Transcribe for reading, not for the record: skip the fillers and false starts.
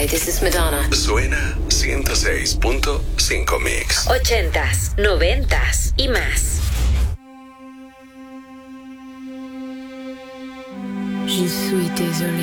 Hi, this is Madonna. Suena 106.5 Mix. 80s, 90s y más. Je suis désolé.